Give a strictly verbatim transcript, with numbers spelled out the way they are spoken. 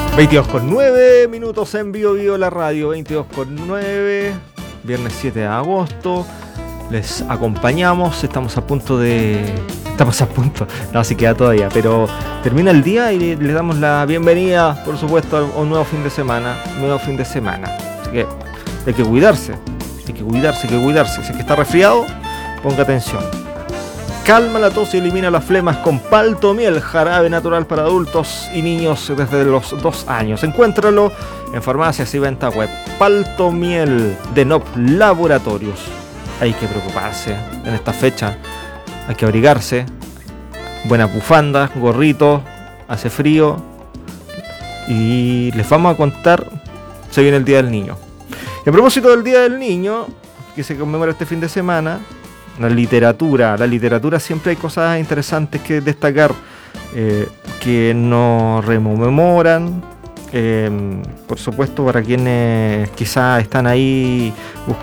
veintidós con nueve minutos en Bio Bio la radio, veintidós con nueve, viernes siete de agosto. Les acompañamos, estamos a punto de... Estamos a punto, no, así queda todavía, pero termina el día y les damos la bienvenida, por supuesto, a un nuevo fin de semana, nuevo fin de semana. Así que hay que cuidarse, hay que cuidarse, hay que cuidarse. Si es que está resfriado, ponga atención. Calma la tos y elimina las flemas con Paltomiel, jarabe natural para adultos y niños desde los dos años. Encuéntralo en farmacias y venta web. Paltomiel de N O P Laboratorios. Hay que preocuparse en esta fecha, hay que abrigarse. Buenas bufandas, gorritos, hace frío. Y les vamos a contar, se viene el Día del Niño. Y a propósito del Día del Niño, que se conmemora este fin de semana, la literatura, la literatura siempre hay cosas interesantes que destacar, eh, que nos rememoran, eh, por supuesto para quienes quizás están ahí buscando